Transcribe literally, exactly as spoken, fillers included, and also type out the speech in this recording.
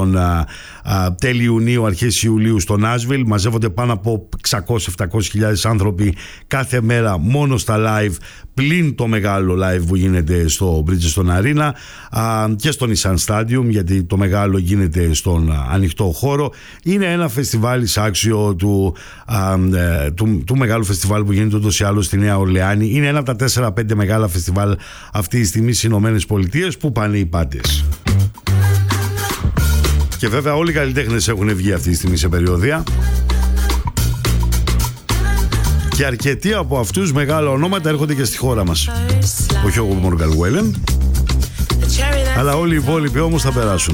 τον α, α, τέλη Ιουνίου, αρχές Ιουλίου στο Νάσβιλ. Μαζεύονται πάνω από εξακόσιες με επτακόσιες χιλιάδες άνθρωποι κάθε μέρα μόνο στα live, πλην το μεγάλο live που γίνεται στο Bridgestone Arena α, και στο Nissan Stadium, γιατί το μεγάλο γίνεται στον α, ανοιχτό χώρο. Είναι ένα φεστιβάλ άξιο του, α, ε, του, του μεγάλου φεστιβάλ που γίνεται ούτως ή άλλως στη Νέα Ορλεάνη. Είναι ένα από τα τέσσερα πέντε μεγάλα φεστιβάλ αυτή τη στιγμή στις Ηνωμένες Πολιτείες που πάνε οι πάντες. Και βέβαια όλοι οι καλλιτέχνες έχουν βγει αυτή τη στιγμή σε περιοδεία. Και αρκετοί από αυτούς μεγάλα ονόματα έρχονται και στη χώρα μας. Όχι ο Morgan Wallen, αλλά όλοι οι υπόλοιποι όμως θα περάσουν.